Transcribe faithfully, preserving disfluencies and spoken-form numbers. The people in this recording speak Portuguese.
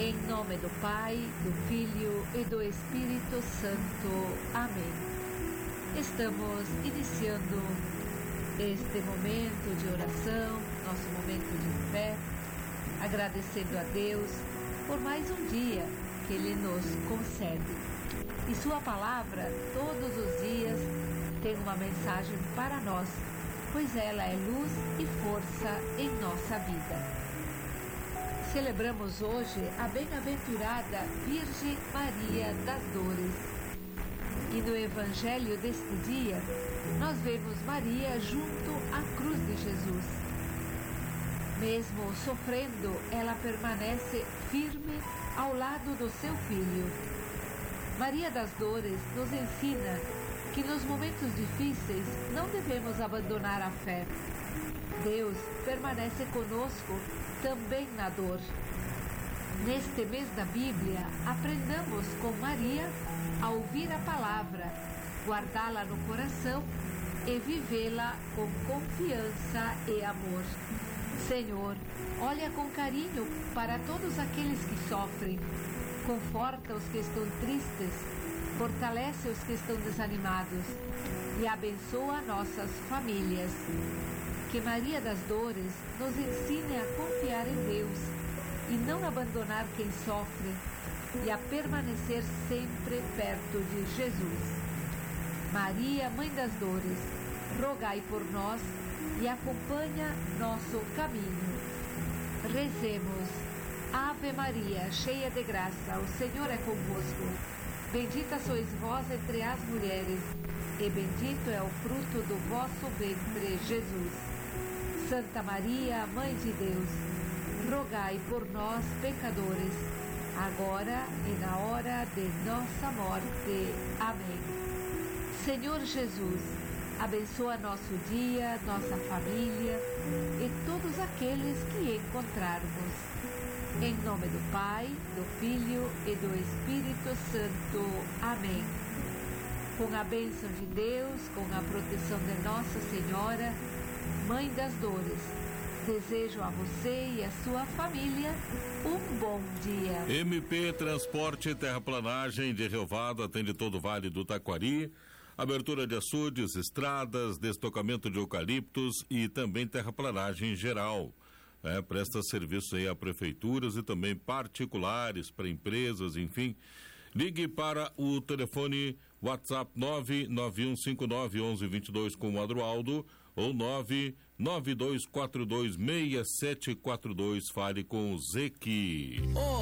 Em nome do Pai, do Filho e do Espírito Santo. Amém. Estamos iniciando este momento de oração, nosso momento de fé, agradecendo a Deus por mais um dia que Ele nos concede. E Sua palavra, todos os dias, tem uma mensagem para nós, pois ela é luz e força em nossa vida. Celebramos hoje a bem-aventurada Virgem Maria das Dores. E no Evangelho deste dia, nós vemos Maria junto à cruz de Jesus. Mesmo sofrendo, ela permanece firme ao lado do seu filho. Maria das Dores nos ensina que nos momentos difíceis não devemos abandonar a fé. Deus permanece conosco também na dor. Neste mês da Bíblia, aprendamos com Maria a ouvir a palavra, guardá-la no coração e vivê-la com confiança e amor. Senhor, olha com carinho para todos aqueles que sofrem, conforta os que estão tristes, fortalece os que estão desanimados e abençoa nossas famílias. Que Maria das Dores nos ensine a confiar em Deus e não abandonar quem sofre e a permanecer sempre perto de Jesus. Maria, Mãe das Dores, rogai por nós e acompanha nosso caminho. Rezemos. Ave Maria, cheia de graça, o Senhor é convosco. Bendita sois vós entre as mulheres, e bendito é o fruto do vosso ventre, Jesus. Santa Maria, Mãe de Deus, rogai por nós, pecadores, agora e na hora de nossa morte. Amém. Senhor Jesus, abençoa nosso dia, nossa família e todos aqueles que encontrarmos. Em nome do Pai, do Filho e do Espírito Santo. Amém. Com a bênção de Deus, com a proteção de Nossa Senhora, Mãe das Dores, desejo a você e a sua família um bom dia. M P Transporte e Terraplanagem de Rio Vado atende todo o Vale do Taquari, abertura de açudes, estradas, destocamento de eucaliptos e também terraplanagem geral. É, presta serviço aí a prefeituras e também particulares, para empresas, enfim. Ligue para o telefone WhatsApp nove nove um cinco nove um um dois dois com o Adroaldo ou nove nove dois quatro dois seis sete quatro dois. Fale com o Zequi. Oh.